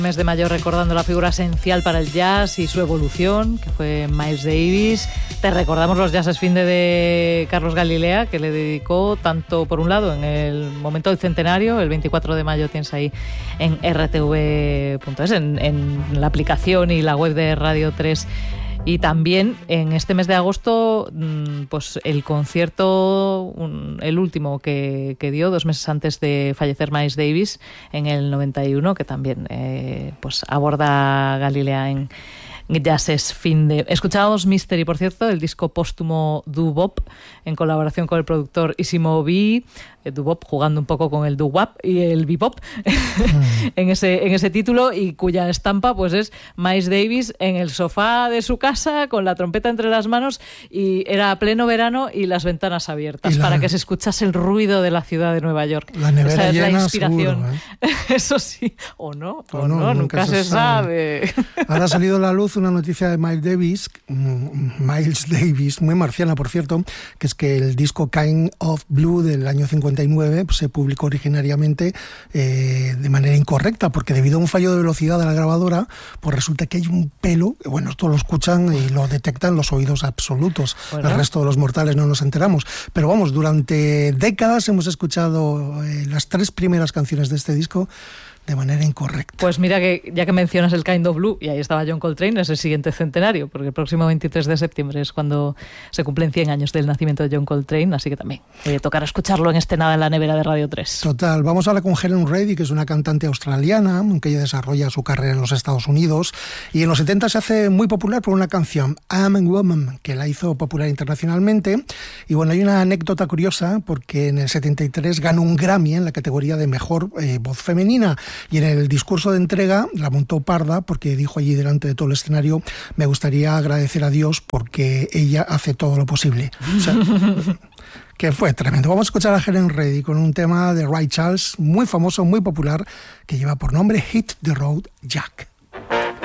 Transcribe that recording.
Mes de mayo recordando la figura esencial para el jazz y su evolución, que fue Miles Davis. Te recordamos los jazzes finde de Carlos Galilea, que le dedicó tanto, por un lado, en el momento del centenario, el 24 de mayo tienes ahí en rtv.es, en la aplicación y la web de Radio 3. Y también en este mes de agosto, pues el concierto, el último que dio 2 meses antes de fallecer Miles Davis, en el 91, que también pues aborda Galilea en Jazzes finde. Escuchábamos Mystery, por cierto, el disco póstumo Doo-Wop, en colaboración con el productor Isimo B. Doo-Wop jugando un poco con el doo-wop y el bebop en ese título, y cuya estampa pues es Miles Davis en el sofá de su casa con la trompeta entre las manos, y era pleno verano y las ventanas abiertas para que se escuchase el ruido de la ciudad de Nueva York. La nevera Esa llena, es la inspiración, seguro, Eso sí, o no, nunca se sabe. Ahora ha salido a la luz una noticia de Miles Davis, muy marciana por cierto, que es que el disco Kind of Blue del año 59 pues, se publicó originariamente de manera incorrecta, porque debido a un fallo de velocidad de la grabadora, pues resulta que hay un pelo, bueno, esto lo escuchan y lo detectan los oídos absolutos. Bueno, el resto de los mortales no nos enteramos. Pero vamos, durante décadas hemos escuchado las 3 primeras canciones de este disco de manera incorrecta. Pues mira, que ya que mencionas el Kind of Blue, y ahí estaba John Coltrane, es el siguiente centenario, porque el próximo 23 de septiembre es cuando se cumplen 100 años del nacimiento de John Coltrane, así que también tocará escucharlo en este Nada en la Nevera de Radio 3. Total, vamos ahora con Helen Reddy, que es una cantante australiana, que ella desarrolla su carrera en los Estados Unidos, y en los 70 se hace muy popular por una canción, I'm a Woman, que la hizo popular internacionalmente. Y bueno, hay una anécdota curiosa, porque en el 73 ganó un Grammy en la categoría de Mejor Voz Femenina, y en el discurso de entrega la montó parda, porque dijo allí delante de todo el escenario: me gustaría agradecer a Dios porque ella hace todo lo posible. O sea, que fue tremendo. Vamos a escuchar a Helen Reddy con un tema de Ray Charles, muy famoso, muy popular, que lleva por nombre Hit the Road Jack.